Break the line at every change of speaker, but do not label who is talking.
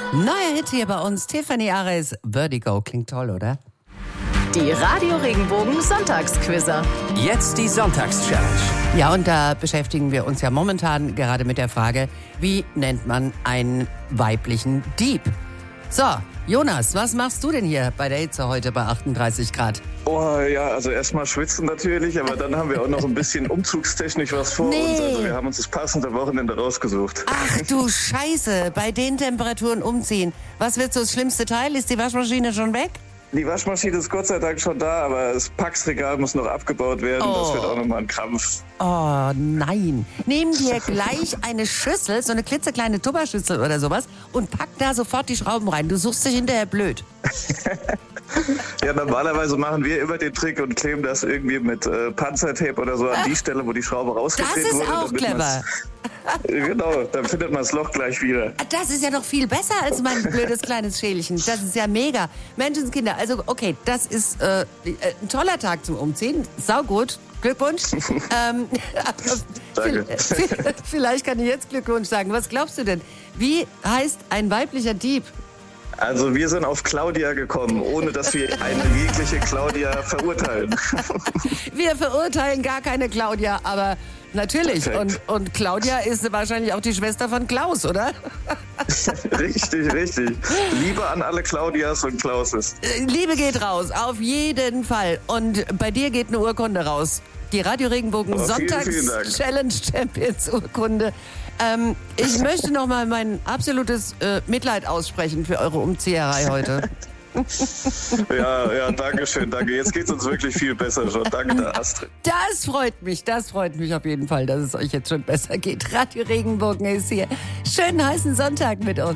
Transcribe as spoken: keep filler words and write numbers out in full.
Neuer Hit hier bei uns, Tiffany Ares, Vertigo. Klingt toll, oder?
Die Radio Regenbogen Sonntagsquizzer.
Jetzt die Sonntagschallenge.
Ja, und da beschäftigen wir uns ja momentan gerade mit der Frage, wie nennt man einen weiblichen Dieb? So, Jonas, was machst du denn hier bei der Hitze heute bei achtunddreißig Grad?
Oh ja, also erstmal schwitzen natürlich, aber dann haben wir auch noch ein bisschen umzugstechnisch was vor
Nee.
uns. Also wir haben uns das passende Wochenende rausgesucht.
Ach du Scheiße, bei den Temperaturen umziehen. Was wird so das schlimmste Teil? Ist die Waschmaschine schon weg?
Die Waschmaschine ist Gott sei Dank schon da, aber das Packsregal muss noch abgebaut werden.
Oh.
Das wird auch nochmal ein Krampf.
Oh nein. Nehmen dir gleich eine Schüssel, so eine klitzekleine Tupperschüssel oder sowas und pack da sofort die Schrauben rein. Du suchst dich hinterher blöd.
Ja, normalerweise machen wir immer den Trick und kleben das irgendwie mit äh, Panzertape oder so an die Stelle, wo die Schraube
Das
rausgedreht
ist
wurde.
auch
damit
clever.
man's- Genau, dann findet man das Loch gleich wieder.
Das ist ja noch viel besser als mein blödes kleines Schälchen. Das ist ja mega. Menschenskinder, also okay, das ist äh, ein toller Tag zum Umziehen. Saugut. Glückwunsch. ähm,
Danke.
Vielleicht kann ich jetzt Glückwunsch sagen. Was glaubst du denn? Wie heißt ein weiblicher Dieb?
Also wir sind auf Claudia gekommen, ohne dass wir eine jegliche Claudia verurteilen.
Wir verurteilen gar keine Claudia, aber natürlich.
Perfekt.
Und, und Claudia ist wahrscheinlich auch die Schwester von Klaus, oder?
Richtig, richtig. Liebe an alle Claudias und Klauses.
Liebe geht raus, auf jeden Fall. Und bei dir geht eine Urkunde raus. Die Radio Regenbogen
Oh, vielen, vielen Dank.
Sonntags-Challenge Champions Urkunde. Ähm, ich möchte nochmal mein absolutes äh, Mitleid aussprechen für eure Umzieherei heute.
Ja, ja, danke schön, danke. Jetzt geht's uns wirklich viel besser schon. Danke, Astrid.
Das freut mich, das freut mich auf jeden Fall, dass es euch jetzt schon besser geht. Radio Regenbogen ist hier. Schönen heißen Sonntag mit uns.